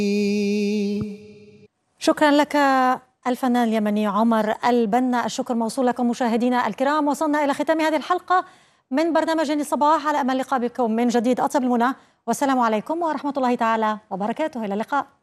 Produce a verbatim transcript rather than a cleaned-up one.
شكرا لك الفنان اليمني عمر البنا. الشكر موصول لكم مشاهدينا الكرام. وصلنا إلى ختام هذه الحلقة من برنامج الصباح. على أمل لقاء بكم من جديد. أطيب المنى والسلام عليكم ورحمة الله تعالى وبركاته. إلى اللقاء.